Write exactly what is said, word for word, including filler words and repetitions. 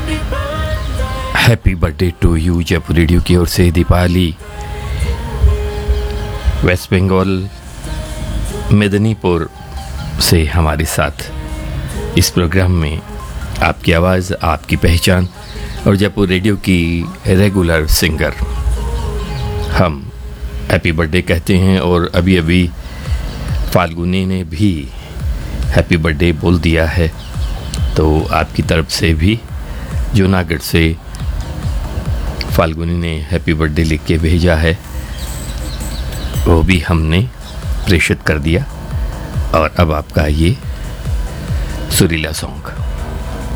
Happy birthday to you Jaipur radio की ओर से Deepali waste Bengal Medinipur से हमारे साथ इस प्रोग्राम में आपकी आवाज़, आपकी पहचान और जयपुर रेडियो की रेगुलर सिंगर। हम हैप्पी बर्थडे कहते हैं और अभी अभी फाल्गुनी ने भी हैप्पी बर्थडे बोल दिया है, तो आपकी तरफ से भी जूनागढ़ से फाल्गुनी ने हैप्पी बर्थडे लिख के भेजा है, वो भी हमने प्रेषित कर दिया। और अब आपका ये सुरीला सॉन्ग।